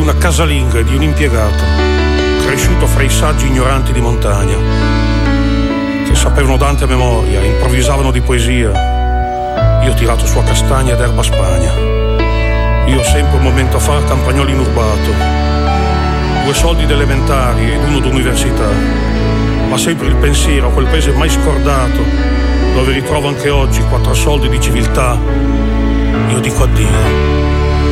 una casalinga e di un impiegato, cresciuto fra i saggi ignoranti di montagna, che sapevano Dante a memoria, improvvisavano di poesia. Io ho tirato su a castagna ed erba spagna. Io sempre un momento fa campagnolo inurbato, 2 soldi d'elementari ed uno d'università, ma sempre il pensiero a quel paese mai scordato, dove ritrovo anche oggi 4 soldi di civiltà. Io dico addio.